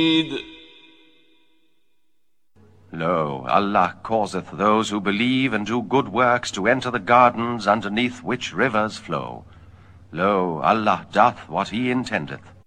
Lo, Allah causeth those who believe and do good works to enter the gardens underneath which rivers flow. Lo, Allah doth what he intendeth.